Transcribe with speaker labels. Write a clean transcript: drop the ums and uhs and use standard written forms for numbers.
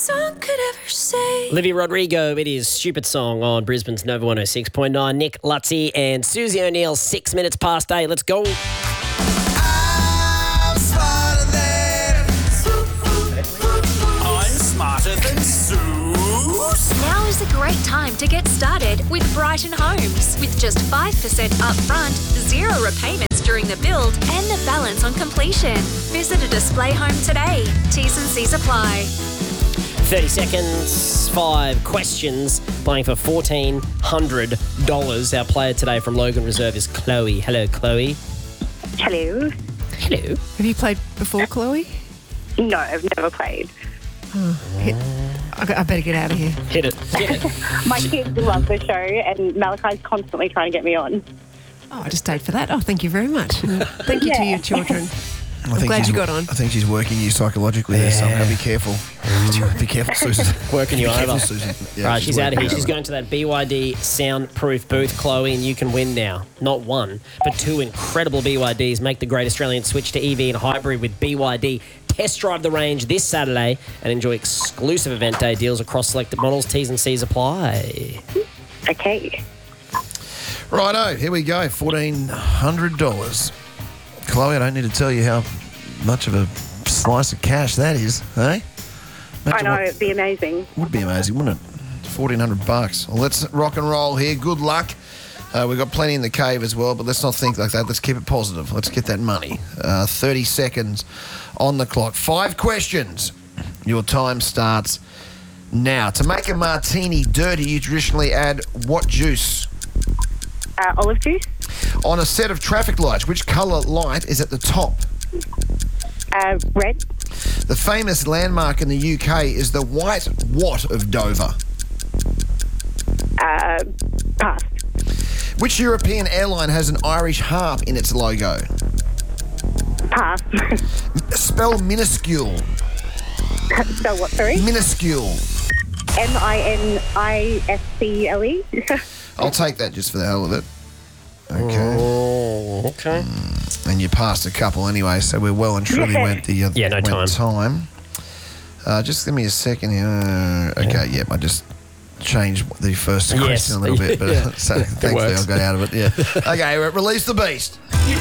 Speaker 1: Song could ever say.
Speaker 2: Olivia Rodrigo, it is Stupid Song on Brisbane's Nova 106.9. Nick Lutzy and Susie O'Neill, 6 minutes past 8. Let's go.
Speaker 3: I'm smarter than I'm smarter than Zeus.
Speaker 4: Now is a great time to get started with Brighton Homes. With just 5% upfront, 0 repayments during the build, and the balance on completion. Visit a display home today. T's and C's apply.
Speaker 2: 30 seconds, 5 questions, playing for $1,400. Our player today from Logan Reserve is Chloe. Hello, Chloe.
Speaker 5: Hello.
Speaker 2: Hello.
Speaker 6: Have you played before, Chloe?
Speaker 5: No, I've never played.
Speaker 6: I better get out of here.
Speaker 2: Hit it.
Speaker 5: My kids love the show, and Malachi's constantly trying to get me on.
Speaker 6: Oh, I just stayed for that. Oh, thank you very much. Thank you to your children. I'm glad
Speaker 7: she's-
Speaker 6: you got on.
Speaker 7: I think she's working you psychologically there, so I'm going to be careful. Be careful, Susan.
Speaker 2: Working you
Speaker 7: Be careful,
Speaker 2: over.
Speaker 7: Susan. Yeah,
Speaker 2: Right, she's out of
Speaker 7: working
Speaker 2: here.
Speaker 7: you
Speaker 2: She's
Speaker 7: over.
Speaker 2: going to that BYD soundproof booth, Chloe, and you can win now. Not one, but 2 incredible BYDs. Make the great Australian switch to EV and hybrid with BYD. Test drive the range this Saturday and enjoy exclusive event day deals across selected models. T's and C's apply.
Speaker 5: Okay.
Speaker 7: Righto, here we go. $1,400. Chloe, I don't need to tell you how much of a slice of cash that is, eh?
Speaker 5: I know, it'd be amazing.
Speaker 7: Would be amazing, wouldn't it? $1,400. Well, let's rock and roll here. Good luck. We've got plenty in the cave as well, but let's not think like that. Let's keep it positive. Let's get that money. 30 seconds on the clock. 5 questions. Your time starts now. To make a martini dirty, you traditionally add what juice?
Speaker 5: Olive juice,
Speaker 7: On a set of traffic lights, which colour light is at the top?
Speaker 5: red,
Speaker 7: The famous landmark in the UK is the White What of Dover.
Speaker 5: pass,
Speaker 7: Which European airline has an Irish harp in its logo?
Speaker 5: pass.
Speaker 7: Spell minuscule.
Speaker 5: So what, sorry?
Speaker 7: Minuscule.
Speaker 5: MINISCLE?
Speaker 7: I'll take that just for the hell of it. Okay.
Speaker 2: Oh, okay.
Speaker 7: And you passed a couple anyway, so we're well and truly went the
Speaker 2: Yeah, no
Speaker 7: went
Speaker 2: time.
Speaker 7: Just give me a second here. Okay, yep, I just changed the first
Speaker 2: Yes.
Speaker 7: question a little bit, but so thankfully
Speaker 2: works.
Speaker 7: I got out of it. Yeah. Okay, release the beast.